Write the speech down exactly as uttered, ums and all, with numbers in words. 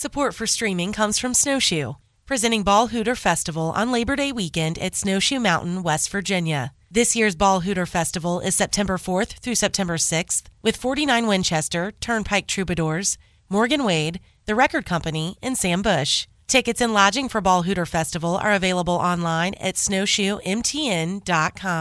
Support for streaming comes from Snowshoe, presenting Ball Hooter Festival on Labor Day weekend at Snowshoe Mountain, West Virginia. This year's Ball Hooter Festival is September fourth through September sixth with forty-nine Winchester, Turnpike Troubadours, Morgan Wade, The Record Company, and Sam Bush. Tickets and lodging for Ball Hooter Festival are available online at snowshoe m t n dot com.